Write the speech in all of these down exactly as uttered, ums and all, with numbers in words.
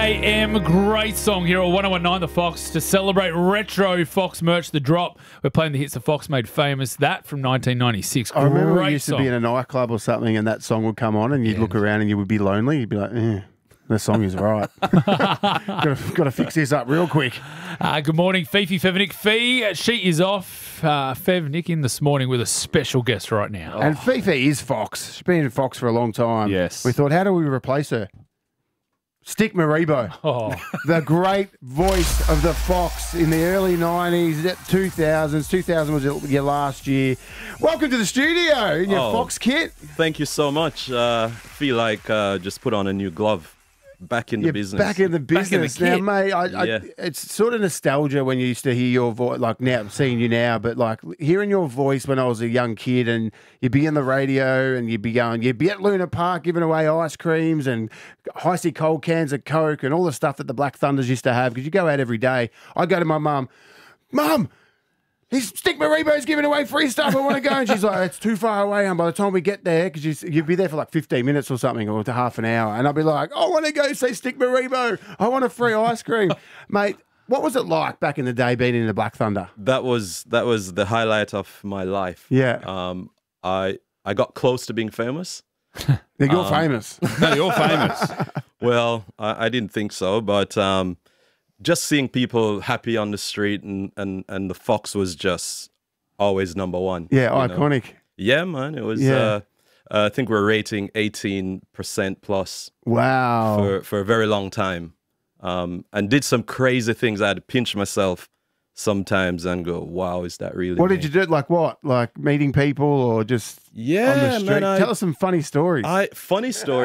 A M, great song here at one oh one point nine The Fox to celebrate retro Fox merch, The Drop. We're playing the hits the Fox made famous. That from nineteen ninety-six. I remember Great we used song. to be in a nightclub or something and that song would come on and you'd Yeah. look around and you would be lonely. You'd be like, eh, the song is right. got, to, got to fix this up real quick. Uh, good morning, Fifi Fevnik. Fee, she is off. Uh, Fevnik in this morning with a special guest right now. And Fifi is Fox. She's been in Fox for a long time. Yes. We thought, how do we replace her? Stick Maribo, Oh, the great voice of the Fox in the early nineties, two thousands. two thousand was your last year. Welcome to the studio in your Oh. Fox kit. Thank you so much. Uh, feel like uh, just put on a new glove. Back in the You're business. back in the Back in the business now, kit. mate. I, I, Yeah. It's sort of nostalgia when you used to hear your voice. Like now, seeing you now, but like hearing your voice when I was a young kid, and you'd be on the radio, and you'd be going, you'd be at Luna Park giving away ice creams and icy cold cans of Coke and all the stuff that the Black Thunders used to have. Because you go out every day. I go to my mum, Mum. He's Stick Maribo's giving away free stuff. I want to go. And she's like, it's too far away. And by the time we get there, because you, you'd be there for like fifteen minutes or something, or to half an hour. And I'd be like, I want to go see Stick Maribo. I want a free ice cream. Mate, what was it like back in the day being in the Black Thunder? That was that was the highlight of my life. Yeah. Um, I I got close to being famous. You're Um, famous. No, you're famous. Well, I, I didn't think so, but um, just seeing people happy on the street and and and the Fox was just always number one. Yeah, you know? iconic. Yeah, man. It was. Yeah. Uh, uh, I think we're rating eighteen percent plus Wow. for for a very long time, um, and did some crazy things. I had to pinch myself sometimes and go, "Wow, is that really?" What me?" did you do? Like what? Like meeting people or just Yeah, on the street? man. I, Tell us some funny stories. I funny story.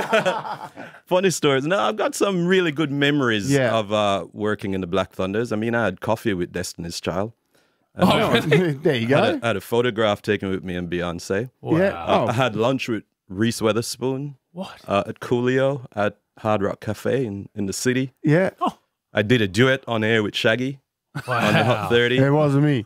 Funny stories. No, I've got some really good memories Yeah. of uh, working in the Black Thunders. I mean, I had coffee with Destiny's Child. oh, really? there you I had, go. a, I had a photograph taken with me and Beyonce. Wow. Yeah. Uh, Oh. I had lunch with Reese Witherspoon What? uh, at Coolio at Hard Rock Cafe in, in the city. Yeah. I did a duet on air with Shaggy on the Hot thirty. It wasn't me.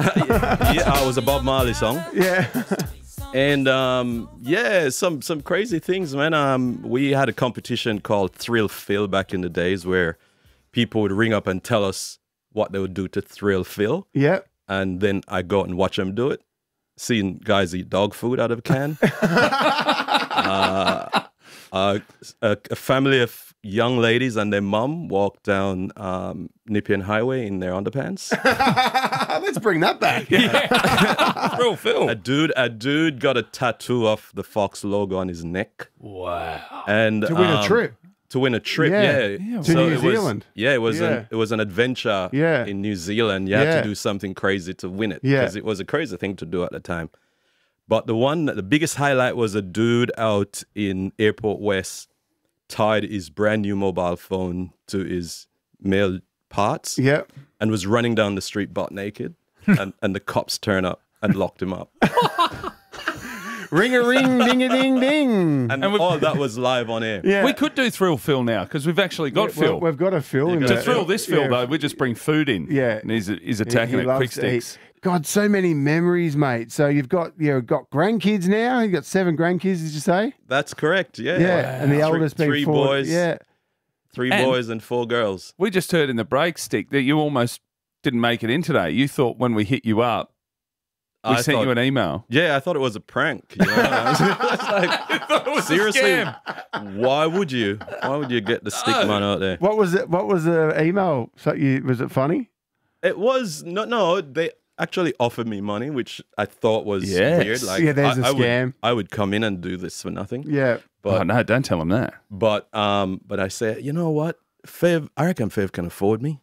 Yeah, it was a Bob Marley song. Yeah. And um, yeah, some some crazy things, man. Um, we had a competition called Thrill Phil back in the days where people would ring up and tell us what they would do to Thrill Phil. Yeah. And then I go out and watch them do it. Seeing guys eat dog food out of a can. uh, uh, a, a family of young ladies and their mum walk down um, Nepean Highway in their underpants. Let's bring that back. Real Phil. A dude, a dude got a tattoo of the Fox logo on his neck, Wow. and To win a um, trip. To win a trip, Yeah. yeah, To So New it was- Zealand. yeah, it was Yeah. an it was an adventure. Yeah. In New Zealand, you had Yeah. to do something crazy to win it. Yeah. Because it was a crazy thing to do at the time. But the one, the biggest highlight was a dude out in Airport West tied his brand new mobile phone to his male parts Yeah. and was running down the street butt naked, and and the cops turn up and locked him up. Ring a ring, ding a ding ding. And, we've- all that was live on air. Yeah. We could do Thrill Phil now because we've actually got Yeah, well, Phil. we've got a Phil. in got to there. thrill this Phil, Yeah. though, we just bring food in. Yeah. And he's, he's He- attacking he at loves quick to eat. sticks. God, so many memories, mate. So you've got you know got grandkids now. You got seven grandkids, did you say? That's correct. Yeah. Yeah, and the Three- eldest being three four. boys. Yeah, Three And- boys and four girls. We just heard in the break stick that you almost didn't make it in today. You thought when we hit you up, we I sent thought- you an email. Yeah, I thought it was a prank. You know? I was, I was like, seriously, why would you? Why would you get the stick man out there? what was it? What was the email? So you was it funny? It was no, no. They actually offered me money, which I thought was Yes. weird. Like, Yeah, there's I a I would- scam. I would come in and do this for nothing. Yeah, But Oh, no, don't tell him that. but um, but I said, you know what? Fev, I reckon Fev can afford me.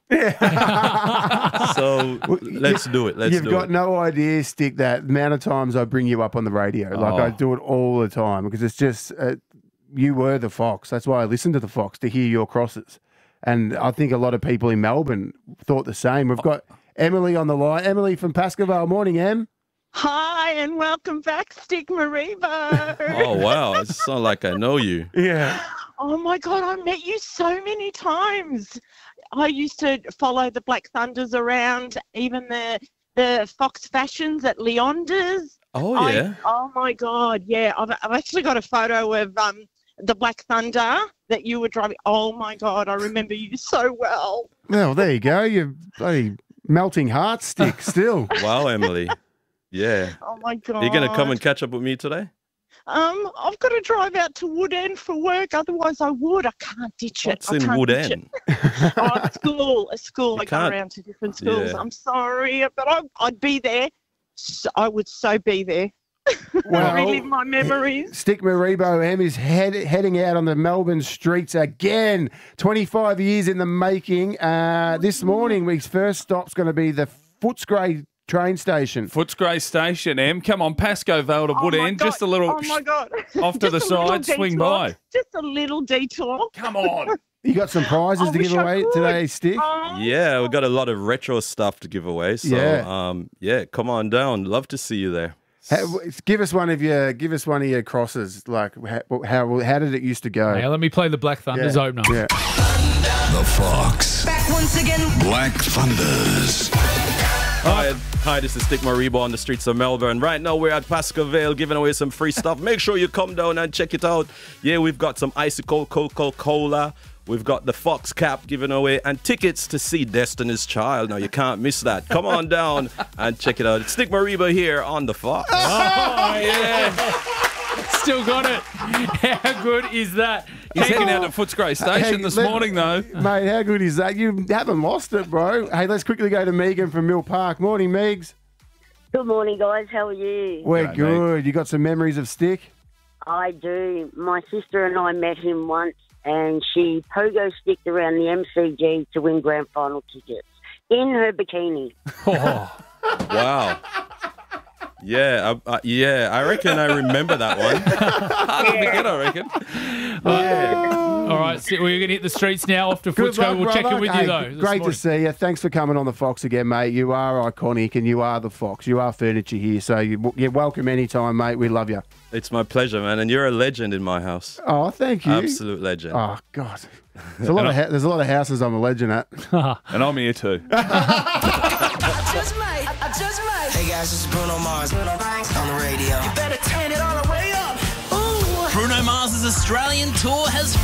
So let's do it. Let's you've do got it. no idea, Stick, that amount of times I bring you up on the radio. Like Oh. I do it all the time because it's just uh, you were the Fox. That's why I listened to the Fox to hear your crosses, and I think a lot of people in Melbourne thought the same. We've got Emily on the line. Emily from Pascoe. Morning, Em. Hi, and welcome back, Stick Maribo. Oh wow! It sounds like I know you. Yeah. Oh my God, I met you so many times. I used to follow the Black Thunders around, even the the Fox Fashions at Leonda's. Oh I- yeah. oh my God, yeah. I've, I've actually got a photo of um the Black Thunder that you were driving. Oh my God, I remember you so well. Well, there you go. You're bloody melting heart stick still. Wow, Emily. Yeah. Oh my God. You're going to come and catch up with me today? Um, I've got to drive out to Wood End for work. Otherwise, I would. I can't ditch it. What's I in can't Wood ditch End? it. Oh, at school. At school. You I go can't- around to different schools. Yeah. I'm sorry, but I, I'd be there. So, I would so be there. Well, Relive my memories. Stick Maribo M is head, heading out on the Melbourne streets again. twenty-five years in the making. Uh, this morning, his first stop's going to be the Footscray train station. Footscray Station, Em. Come on, Pascoe Vale to Oh Wood my End. God. Just a little Oh my God. off to Just the a little side, swing detour. by. Just a little detour. Come on. You got some prizes I to give wish I away could. today, Stick? Oh, Yeah, we've got a lot of retro stuff to give away. So, Yeah. um, yeah, come on down. Love to see you there. How, give us one of your give us one of your crosses. Like how how, how did it used to go? Hey, let me play the Black Thunders yeah. opener. Yeah. The Fox. Back once again. Black Thunders. Hi, hi, this is Stick Maribo on the streets of Melbourne. Right now, we're at Pascoe Vale giving away some free stuff. Make sure you come down and check it out. Yeah, we've got some icicle Coca-Cola. We've got the Fox cap given away and tickets to see Destiny's Child. Now, you can't miss that. Come on down and check it out. It's Stick Maribo here on the Fox. Oh, yeah. Still got it. How good is that? He's heading out to Footscray Station Hey, this let- morning, though. Mate, how good is that? You haven't lost it, bro. Hey, let's quickly go to Megan from Mill Park. Morning, Megs. Good morning, guys. How are you? We're G'day, good. You got some memories of Stick? I do. My sister and I met him once, and she pogo sticked around the M C G to win grand final tickets in her bikini. Oh, Wow. Yeah, I, I, yeah, I reckon I remember that one. Hard to forget, I reckon. all right, so we're going to hit the streets now off to Good Footscray. luck, We'll check brother. in with Hey, you, though. this Great to morning. see you. Thanks for coming on the Fox again, mate. You are iconic and you are the Fox. You are furniture here. So you, you're welcome anytime, mate. We love you. It's my pleasure, man. And you're a legend in my house. Oh, thank you. Absolute legend. Oh, God. There's a lot of, ha- there's a lot of houses I'm a legend at. And I'm here too. I just might. I just might. Hey guys, this is Bruno Mars on the radio. You better turn it all the way up. Ooh. Bruno Mars' Australian tour has